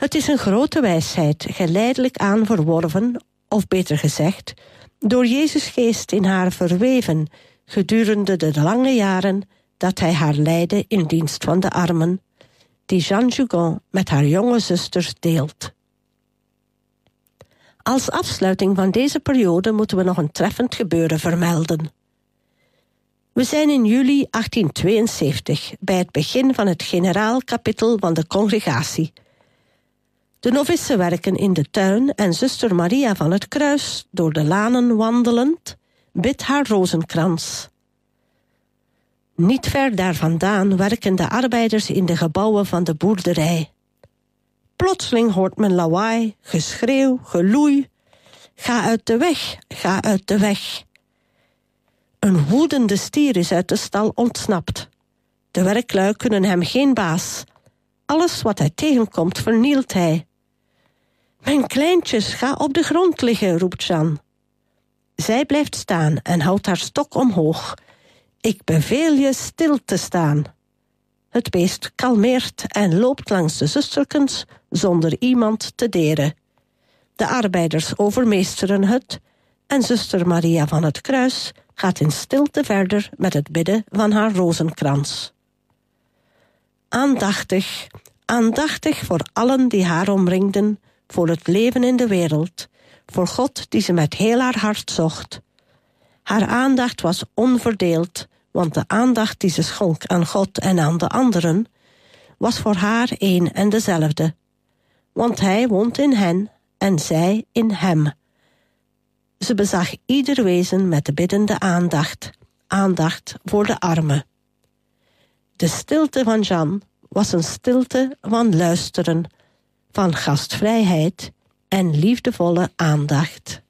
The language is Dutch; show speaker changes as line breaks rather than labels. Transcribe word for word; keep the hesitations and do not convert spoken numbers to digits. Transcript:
Het is een grote wijsheid, geleidelijk aan verworven, of beter gezegd, door Jezus' geest in haar verweven, gedurende de lange jaren dat hij haar leidde in dienst van de armen, die Jeanne Jugon met haar jonge zusters deelt. Als afsluiting van deze periode moeten we nog een treffend gebeuren vermelden. We zijn in juli achttien tweeënzeventig, bij het begin van het generaal kapitel van de congregatie. De novissen werken in de tuin en zuster Maria van het Kruis, door de lanen wandelend, bidt haar rozenkrans. Niet ver daar vandaan werken de arbeiders in de gebouwen van de boerderij. Plotseling hoort men lawaai, geschreeuw, geloei. Ga uit de weg, ga uit de weg. Een woedende stier is uit de stal ontsnapt. De werklui kunnen hem geen baas. Alles wat hij tegenkomt vernielt hij. Mijn kleintjes, ga op de grond liggen, roept Jeanne. Zij blijft staan en houdt haar stok omhoog. Ik beveel je stil te staan. Het beest kalmeert en loopt langs de zusterkens zonder iemand te deren. De arbeiders overmeesteren het en zuster Maria van het Kruis gaat in stilte verder met het bidden van haar rozenkrans. Aandachtig, aandachtig voor allen die haar omringden, voor het leven in de wereld, voor God die ze met heel haar hart zocht. Haar aandacht was onverdeeld, want de aandacht die ze schonk aan God en aan de anderen, was voor haar één en dezelfde. Want hij woont in hen en zij in hem. Ze bezag ieder wezen met de biddende aandacht, aandacht voor de armen. De stilte van Jeanne was een stilte van luisteren, van gastvrijheid en liefdevolle aandacht.